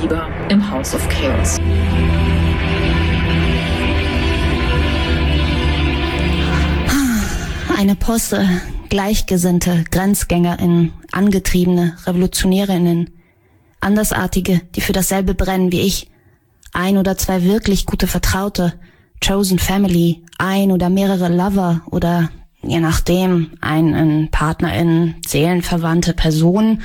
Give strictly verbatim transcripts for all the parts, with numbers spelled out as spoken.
Sieber im House of Chaos. Eine Posse, Gleichgesinnte, GrenzgängerInnen, angetriebene, RevolutionärInnen, Andersartige, die für dasselbe brennen wie ich, ein oder zwei wirklich gute Vertraute, Chosen Family, ein oder mehrere Lover oder je nachdem einen PartnerInnen, seelenverwandte Personen,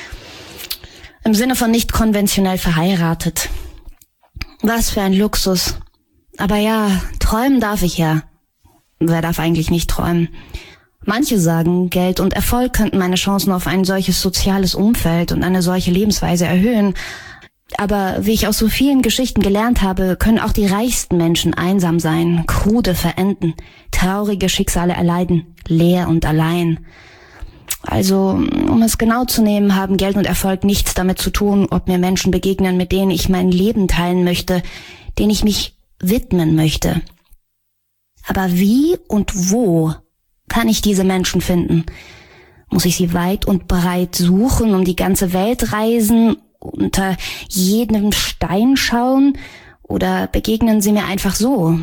im Sinne von nicht konventionell verheiratet. Was für ein Luxus. Aber ja, träumen darf ich ja. Wer darf eigentlich nicht träumen? Manche sagen, Geld und Erfolg könnten meine Chancen auf ein solches soziales Umfeld und eine solche Lebensweise erhöhen. Aber wie ich aus so vielen Geschichten gelernt habe, können auch die reichsten Menschen einsam sein, krude verenden, traurige Schicksale erleiden, leer und allein. Also, um es genau zu nehmen, haben Geld und Erfolg nichts damit zu tun, ob mir Menschen begegnen, mit denen ich mein Leben teilen möchte, denen ich mich widmen möchte. Aber wie und wo kann ich diese Menschen finden? Muss ich sie weit und breit suchen, um die ganze Welt reisen, unter jedem Stein schauen, oder begegnen sie mir einfach so?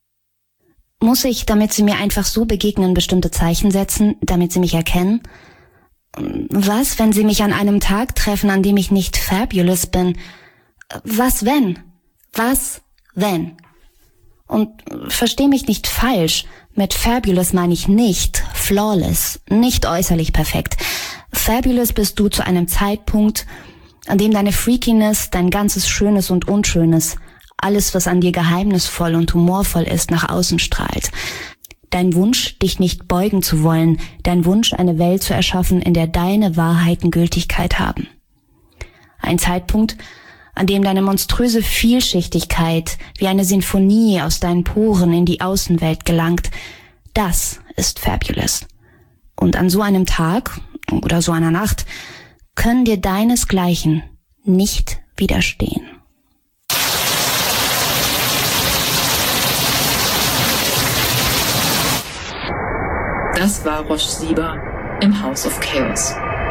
Muss ich, damit sie mir einfach so begegnen, bestimmte Zeichen setzen, damit sie mich erkennen? Was, wenn sie mich an einem Tag treffen, an dem ich nicht fabulous bin? Was wenn? Was wenn? Und versteh mich nicht falsch, mit fabulous meine ich nicht flawless, nicht äußerlich perfekt. Fabulous bist du zu einem Zeitpunkt, an dem deine Freakiness, dein ganzes Schönes und Unschönes, alles, was an dir geheimnisvoll und humorvoll ist, nach außen strahlt. Dein Wunsch, dich nicht beugen zu wollen, dein Wunsch, eine Welt zu erschaffen, in der deine Wahrheiten Gültigkeit haben. Ein Zeitpunkt, an dem deine monströse Vielschichtigkeit wie eine Sinfonie aus deinen Poren in die Außenwelt gelangt, das ist fabulous. Und an so einem Tag oder so einer Nacht können dir deinesgleichen nicht widerstehen. Das war Roche Sieber im House of Chaos.